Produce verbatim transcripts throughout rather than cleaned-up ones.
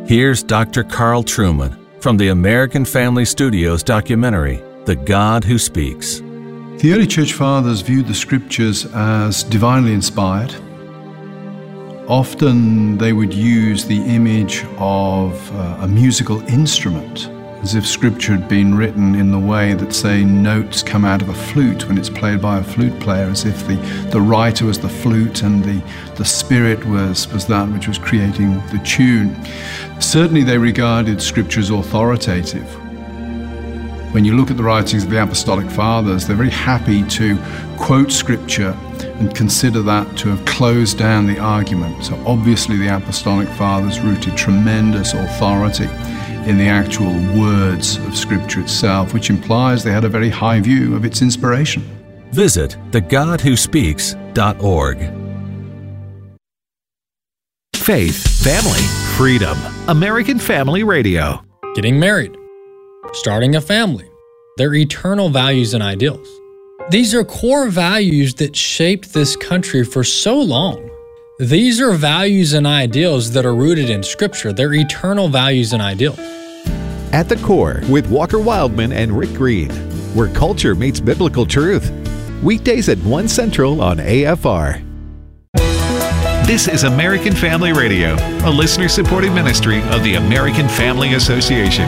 Here's Doctor Carl Trueman from the American Family Studios documentary, The God Who Speaks. The early church fathers viewed the scriptures as divinely inspired. Often they would use the image of uh, a musical instrument, as if scripture had been written in the way that, say, notes come out of a flute when it's played by a flute player, as if the, the writer was the flute and the, the spirit was, was that which was creating the tune. Certainly they regarded scripture as authoritative. When you look at the writings of the Apostolic Fathers, they're very happy to quote scripture and consider that to have closed down the argument. So obviously the Apostolic Fathers rooted tremendous authority in the actual words of scripture itself, which implies they had a very high view of its inspiration. Visit the god who speaks dot org. Faith, family, freedom. American Family Radio. Getting married, starting a family, their eternal values and ideals. These are core values that shaped this country for so long. These are values and ideals that are rooted in Scripture. They're eternal values and ideals. At the Core with Walker Wildman and Rick Green, where culture meets biblical truth. Weekdays at one Central on A F R. This is American Family Radio, a listener-supported ministry of the American Family Association.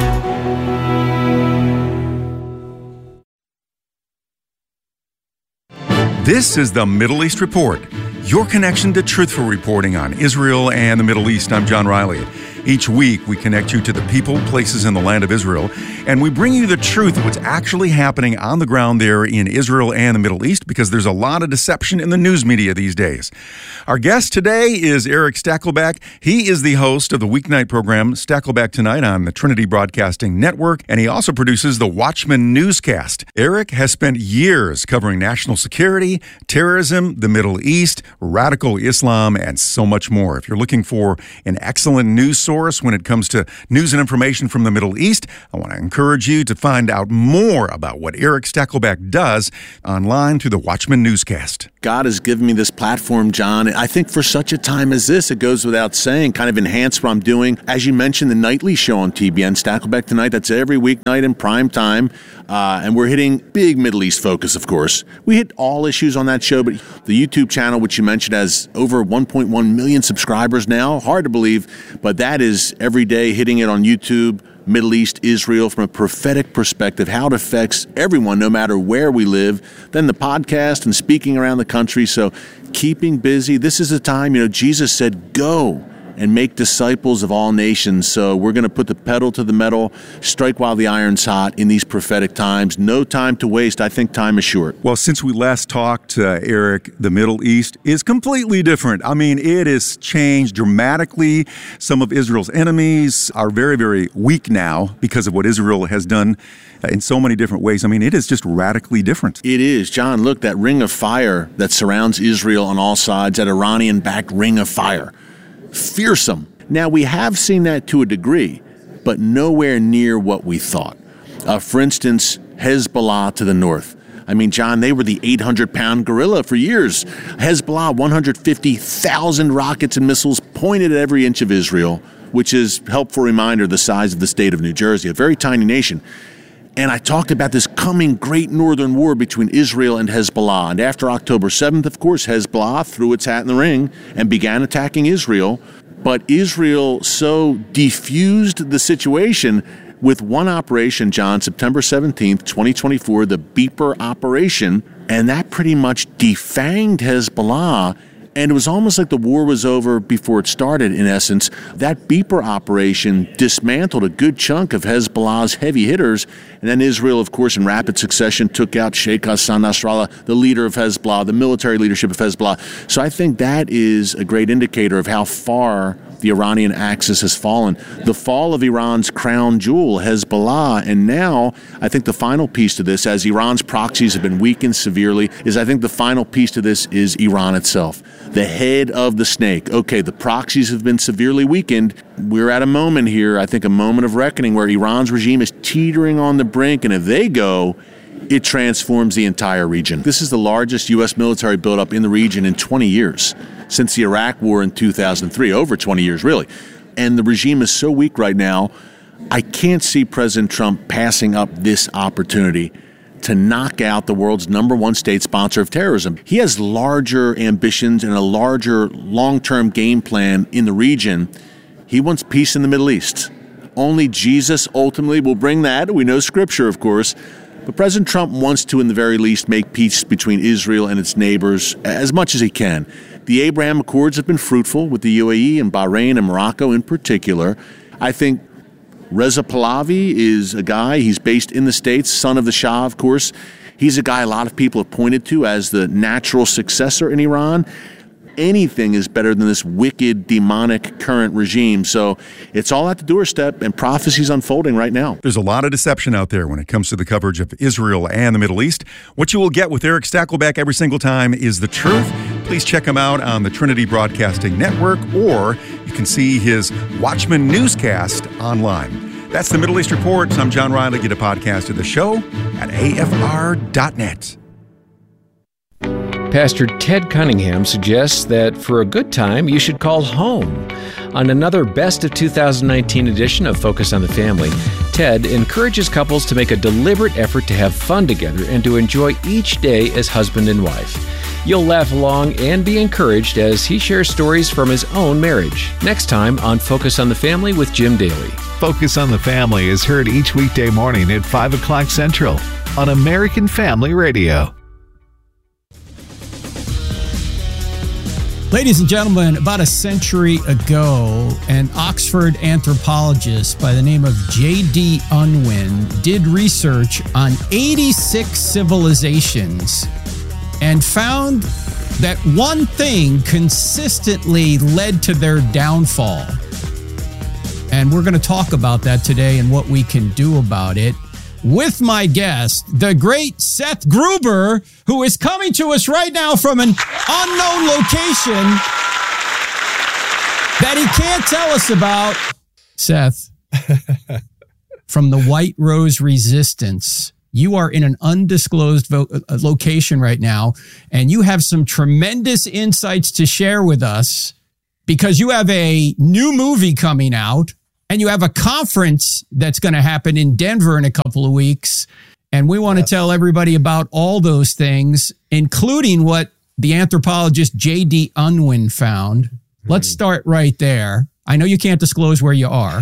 This is the Middle East Report, your connection to truthful reporting on Israel and the Middle East. I'm John Riley. Each week, we connect you to the people, places in the land of Israel, and we bring you the truth of what's actually happening on the ground there in Israel and the Middle East, because there's a lot of deception in the news media these days. Our guest today is Eric Stakelbeck. He is the host of the weeknight program Stakelbeck Tonight on the Trinity Broadcasting Network, and he also produces the Watchman newscast. Eric has spent years covering national security, terrorism, the Middle East, radical Islam, and so much more. If you're looking for an excellent news source when it comes to news and information from the Middle East, I want to encourage you to find out more about what Eric Stakelbeck does online through the Watchman newscast. God has given me this platform, John. I think for such a time as this, it goes without saying, kind of enhance what I'm doing. As you mentioned, the nightly show on T B N, Stakelbeck Tonight, that's every weeknight in prime time. Uh, and we're hitting big Middle East focus, of course. We hit all issues on that show, but the YouTube channel, which you mentioned, has over one point one million subscribers now. Hard to believe, but that is every day hitting it on YouTube, Middle East, Israel, from a prophetic perspective, how it affects everyone, no matter where we live. Then the podcast and speaking around the country. So keeping busy. This is a time, you know, Jesus said, go and make disciples of all nations. So we're going to put the pedal to the metal, strike while the iron's hot in these prophetic times. No time to waste. I think time is short. Well, since we last talked, uh, Eric, the Middle East is completely different. I mean, it has changed dramatically. Some of Israel's enemies are very, very weak now because of what Israel has done in so many different ways. I mean, it is just radically different. It is. John, look, that ring of fire that surrounds Israel on all sides, that Iranian-backed ring of fire. Fearsome. Now, we have seen that to a degree, but nowhere near what we thought. Uh, for instance, Hezbollah to the north. I mean, John, they were the eight hundred pound gorilla for years. Hezbollah, one hundred fifty thousand rockets and missiles pointed at every inch of Israel, which is, helpful reminder, the size of the state of New Jersey, a very tiny nation. And I talked about this coming great northern war between Israel and Hezbollah. And after October seventh, of course, Hezbollah threw its hat in the ring and began attacking Israel. But Israel so defused the situation with one operation, John, September seventeenth, twenty twenty-four, the Beeper operation. And that pretty much defanged Hezbollah. And it was almost like the war was over before it started, in essence. That Beeper operation dismantled a good chunk of Hezbollah's heavy hitters. And then Israel, of course, in rapid succession, took out Sheikh Hassan Nasrallah, the leader of Hezbollah, the military leadership of Hezbollah. So I think that is a great indicator of how far the Iranian axis has fallen. The fall of Iran's crown jewel, Hezbollah, and now I think the final piece to this, as Iran's proxies have been weakened severely, is I think the final piece to this is Iran itself. The head of the snake. Okay, the proxies have been severely weakened. We're at a moment here, I think a moment of reckoning, where Iran's regime is teetering on the brink, and if they go, it transforms the entire region. This is the largest U S military buildup in the region in twenty years, since the Iraq War in two thousand three, over twenty years, really. and the regime is so weak right now, I can't see President Trump passing up this opportunity to knock out the world's number one state sponsor of terrorism. He has larger ambitions and a larger long-term game plan in the region. He wants peace in the Middle East. Only Jesus ultimately will bring that. We know Scripture, of course. But President Trump wants to, in the very least, make peace between Israel and its neighbors as much as he can. The Abraham Accords have been fruitful with the U A E and Bahrain and Morocco in particular. I think Reza Pahlavi is a guy, he's based in the States, son of the Shah, of course. He's a guy a lot of people have pointed to as the natural successor in Iran. Anything is better than this wicked, demonic current regime. So it's all at the doorstep, and prophecy's unfolding right now. There's a lot of deception out there when it comes to the coverage of Israel and the Middle East. What you will get with Eric Stakelbeck every single time is the truth. Please check him out on the Trinity Broadcasting Network, or you can see his Watchman newscast online. That's the Middle East Report. I'm John Riley. Get a podcast of the show at A F R dot net. Pastor Ted Cunningham suggests that for a good time, you should call home. On another Best of two thousand nineteen edition of Focus on the Family, Ted encourages couples to make a deliberate effort to have fun together and to enjoy each day as husband and wife. You'll laugh along and be encouraged as he shares stories from his own marriage. Next time on Focus on the Family with Jim Daly. Focus on the Family is heard each weekday morning at five o'clock Central on American Family Radio. Ladies and gentlemen, about a century ago, an Oxford anthropologist by the name of J D Unwin did research on eighty-six civilizations and found that one thing consistently led to their downfall. And we're going to talk about that today and what we can do about it with my guest, the great Seth Gruber, who is coming to us right now from an unknown location that he can't tell us about. Seth, from the White Rose Resistance, you are in an undisclosed vo- location right now, and you have some tremendous insights to share with us because you have a new movie coming out. And you have a conference that's going to happen in Denver in a couple of weeks. And we want yes. to tell everybody about all those things, including what the anthropologist J D Unwin found. Mm-hmm. Let's start right there. I know you can't disclose where you are,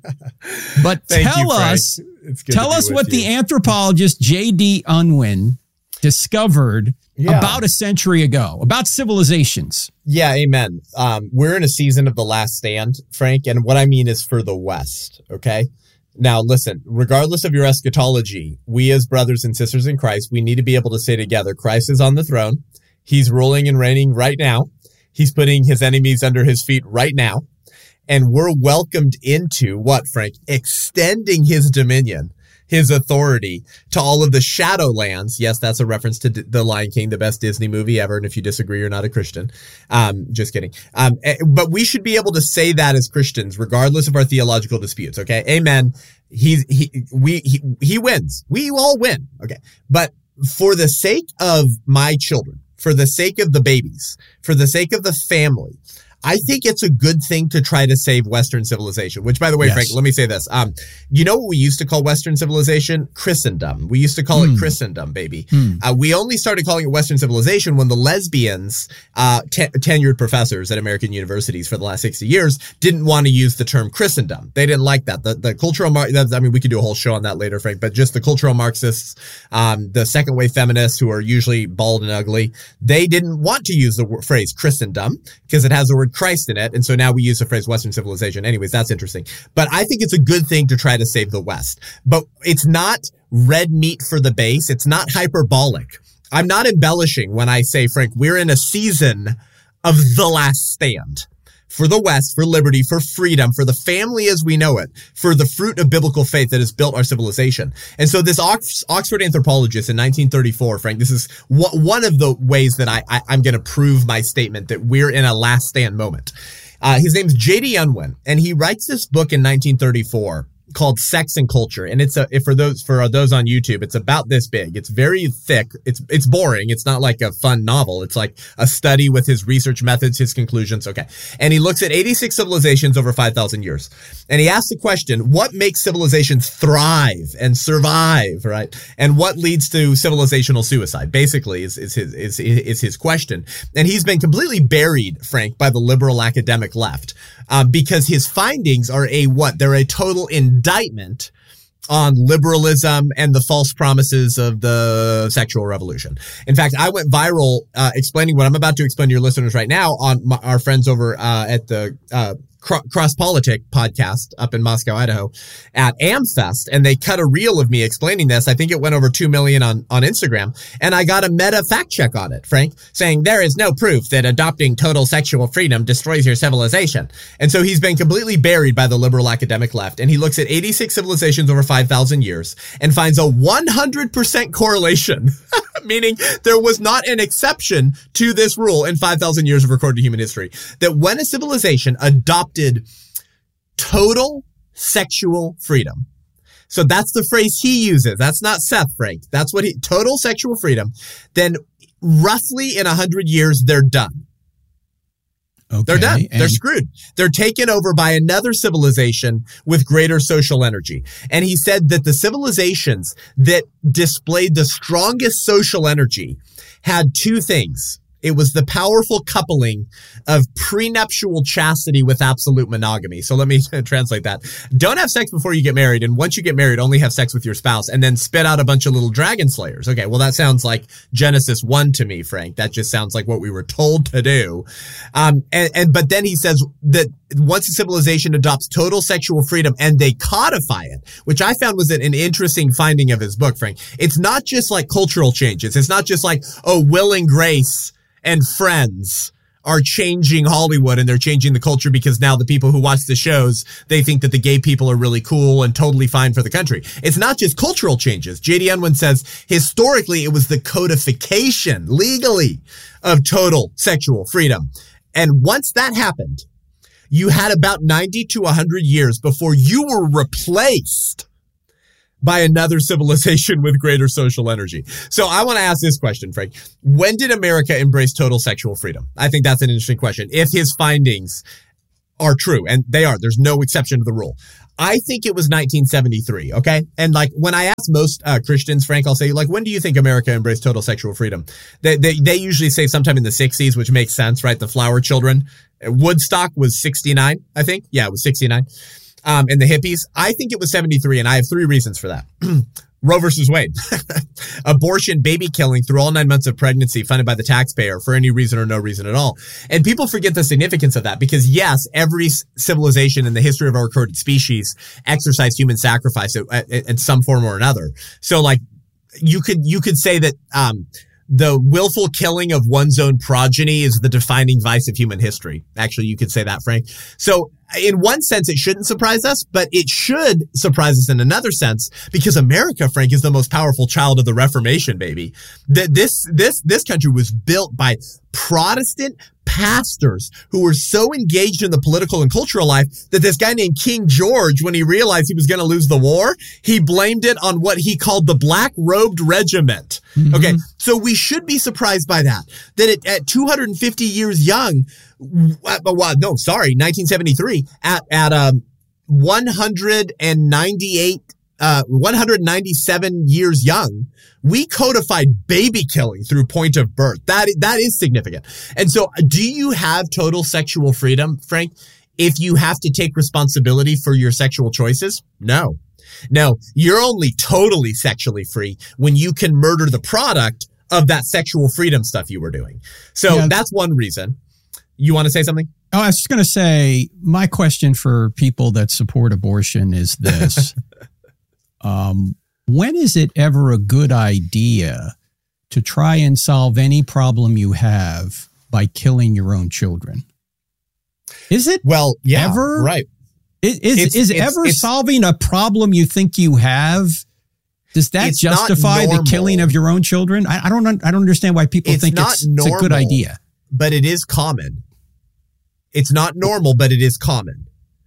but tell you, us, tell us what you. the anthropologist J D Unwin discovered yeah. about a century ago, about civilizations. Yeah, amen. Um, we're in a season of the last stand, Frank, and what I mean is for the West, okay? Now, listen, regardless of your eschatology, we as brothers and sisters in Christ, we need to be able to say together, Christ is on the throne. He's ruling and reigning right now. He's putting his enemies under his feet right now. And we're welcomed into what, Frank? Extending his dominion, his authority to all of the Shadowlands. Yes, that's a reference to D- The Lion King, the best Disney movie ever. And if you disagree, you're not a Christian. Um, just kidding. Um, but we should be able to say that as Christians, regardless of our theological disputes. Okay. Amen. He's, he, we, he, he wins. We all win. Okay. But for the sake of my children, for the sake of the babies, for the sake of the family, I think it's a good thing to try to save Western civilization, which, by the way, yes. Frank, let me say this. Um, you know what we used to call Western civilization? Christendom. We used to call mm. it Christendom, baby. Mm. Uh, we only started calling it Western civilization when the lesbians, uh, te- tenured professors at American universities for the last sixty years, didn't want to use the term Christendom. They didn't like that. The, the cultural, Mar- I mean, we could do a whole show on that later, Frank, but just the cultural Marxists, um, the second wave feminists who are usually bald and ugly, they didn't want to use the word, phrase Christendom because it has the word Christ in it. And so now we use the phrase Western civilization. Anyways, that's interesting. But I think it's a good thing to try to save the West. But it's not red meat for the base. It's not hyperbolic. I'm not embellishing when I say, Frank, we're in a season of the last stand. For the West, for liberty, for freedom, for the family as we know it, for the fruit of biblical faith that has built our civilization. And so this Ox- Oxford anthropologist in nineteen thirty-four, Frank, this is w- one of the ways that I, I, I'm going to prove my statement that we're in a last stand moment. Uh, his name's J D Unwin, and he writes this book in nineteen thirty-four called Sex and Culture. And it's a, if for those, for those on YouTube, it's about this big. It's very thick. It's, it's boring. It's not like a fun novel. It's like a study with his research methods, his conclusions. Okay. And he looks at eighty-six civilizations over five thousand years. And he asks the question, what makes civilizations thrive and survive, right? And what leads to civilizational suicide, basically, is, is his, is, is his question. And he's been completely buried, Frank, by the liberal academic left. Um, because his findings are a what? They're a total indictment on liberalism and the false promises of the sexual revolution. In fact, I went viral uh, explaining what I'm about to explain to your listeners right now on my, our friends over uh, at the uh, Cross Politic podcast up in Moscow, Idaho at AmFest. And they cut a reel of me explaining this. I think it went over two million on, on Instagram. And I got a meta fact check on it, Frank, saying there is no proof that adopting total sexual freedom destroys your civilization. And so he's been completely buried by the liberal academic left. And he looks at eighty-six civilizations over five thousand years and finds a one hundred percent correlation, meaning there was not an exception to this rule in five thousand years of recorded human history, that when a civilization adopted total sexual freedom. So that's the phrase he uses. That's not Seth, Frank. That's what he, total sexual freedom. Then roughly in a hundred years, they're done. Okay, they're done. They're screwed. They're taken over by another civilization with greater social energy. And he said that the civilizations that displayed the strongest social energy had two things. It was the powerful coupling of prenuptial chastity with absolute monogamy. So let me translate that. Don't have sex before you get married. And once you get married, only have sex with your spouse and then spit out a bunch of little dragon slayers. Okay. Well, that sounds like Genesis one to me, Frank. That just sounds like what we were told to do. Um, and, and, but then he says that once a civilization adopts total sexual freedom and they codify it, which I found was an, an interesting finding of his book, Frank. It's not just like cultural changes. It's not just like, oh, Will and Grace and Friends are changing Hollywood and they're changing the culture because now the people who watch the shows, they think that the gay people are really cool and totally fine for the country. It's not just cultural changes. J D. Unwin says historically it was the codification legally of total sexual freedom. And once that happened, you had about ninety to one hundred years before you were replaced by another civilization with greater social energy. So I want to ask this question, Frank. When did America embrace total sexual freedom? I think that's an interesting question. If his findings are true, and they are, there's no exception to the rule. I think it was nineteen seventy-three, okay? And like when I ask most uh, Christians, Frank, I'll say, like, when do you think America embraced total sexual freedom? They, they, they usually say sometime in the sixties, which makes sense, right? The Flower Children. Woodstock was sixty-nine, I think. Yeah, it was sixty-nine. Um, and the hippies, I think it was seventy-three, and I have three reasons for that. Roe versus Wade. Abortion, baby killing through all nine months of pregnancy funded by the taxpayer for any reason or no reason at all. And people forget the significance of that because, yes, every civilization in the history of our recorded species exercised human sacrifice in some form or another. So, like, you could you could say that um the willful killing of one's own progeny is the defining vice of human history. Actually, you could say that, Frank. So in one sense, it shouldn't surprise us, but it should surprise us in another sense because America, Frank, is the most powerful child of the Reformation, baby. That this, this, this country was built by Protestant pastors who were so engaged in the political and cultural life that this guy named King George, when he realized he was going to lose the war, he blamed it on what he called the Black Robed Regiment. Mm-hmm. Okay. So we should be surprised by that, that it, at two hundred fifty years young, well, no, sorry, nineteen seventy-three at, at, um, one hundred ninety-eight, uh, one hundred ninety-seven years young, we codified baby killing through point of birth. That, that is significant. And so do you have total sexual freedom, Frank, if you have to take responsibility for your sexual choices? No. No, you're only totally sexually free when you can murder the product of that sexual freedom stuff you were doing. So yeah. That's one reason. You want to say something? Oh, I was just going to say, my question for people that support abortion is this. um, when is it ever a good idea to try and solve any problem you have by killing your own children? Is it well, yeah, ever? Right. Is, is, it's, is it's, ever it's, solving a problem you think you have? Does that justify the killing of your own children? I, I don't. I don't understand why people it's think not it's, normal, it's a good idea. But it is common. It's not normal, but it is common.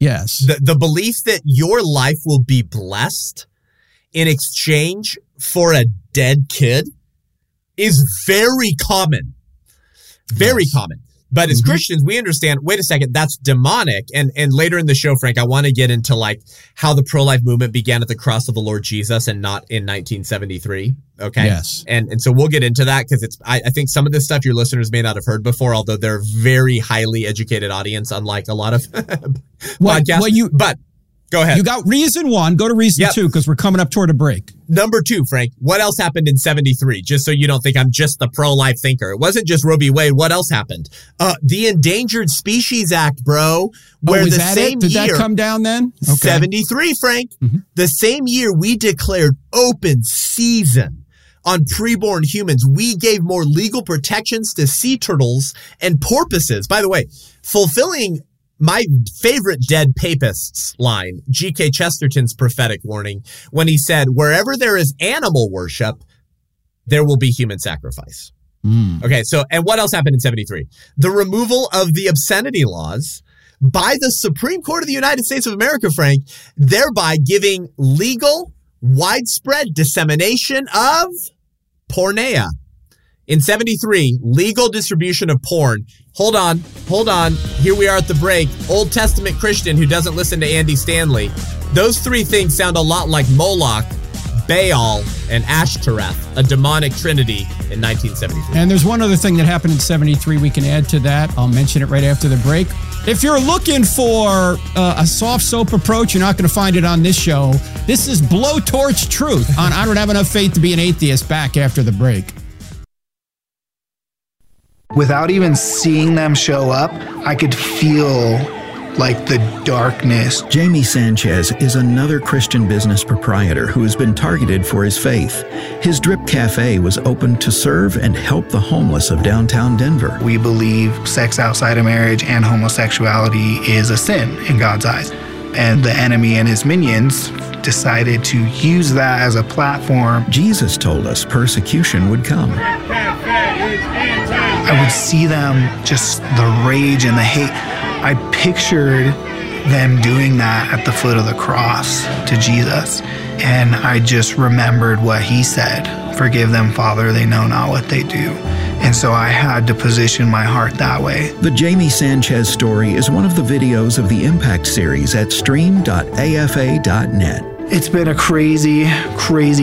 Yes. The, the belief that your life will be blessed in exchange for a dead kid is very common. Very yes. common. But as mm-hmm. Christians, we understand, wait a second, that's demonic. And and later in the show, Frank, I want to get into like how the pro-life movement began at the cross of the Lord Jesus and not in nineteen seventy-three. Okay. Yes. And and so we'll get into that because it's I, I think some of this stuff your listeners may not have heard before, although they're a very highly educated audience, unlike a lot of well, podcasts. Well, you, but go ahead. You got reason one. Go to reason yep. two because we're coming up toward a break. Number two, Frank, what else happened in seventy-three? Just so you don't think I'm just the pro-life thinker. It wasn't just Roe v. Wade. What else happened? Uh, the Endangered Species Act, bro. Where oh, is the that same it? Did year, that come down then? Okay. seventy-three, Frank. Mm-hmm. The same year we declared open season on preborn humans. We gave more legal protections to sea turtles and porpoises. By the way, fulfilling my favorite Dead Papists line, G K Chesterton's prophetic warning, when he said, wherever there is animal worship, there will be human sacrifice. Mm. Okay, so, and what else happened in seventy-three? The removal of the obscenity laws by the Supreme Court of the United States of America, Frank, thereby giving legal, widespread dissemination of porneia. In seventy-three, legal distribution of porn. Hold on, hold on. Here we are at the break. Old Testament Christian who doesn't listen to Andy Stanley. Those three things sound a lot like Moloch, Baal, and Ashtoreth, a demonic trinity in nineteen seventy-three. And there's one other thing that happened in seventy-three we can add to that. I'll mention it right after the break. If you're looking for uh, a soft soap approach, you're not going to find it on this show. This is Blowtorch Truth on I Don't Have Enough Faith to Be an Atheist, back after the break. Without even seeing them show up, I could feel like the darkness. Jamie Sanchez is another Christian business proprietor who has been targeted for his faith. His Drip Cafe was opened to serve and help the homeless of downtown Denver. We believe sex outside of marriage and homosexuality is a sin in God's eyes. And the enemy and his minions decided to use that as a platform. Jesus told us persecution would come. I would see them, just the rage and the hate. I pictured them doing that at the foot of the cross to Jesus. And I just remembered what he said, forgive them, Father, they know not what they do. And so I had to position my heart that way. The Jamie Sanchez story is one of the videos of the Impact series at stream dot a f a dot net. It's been a crazy, crazy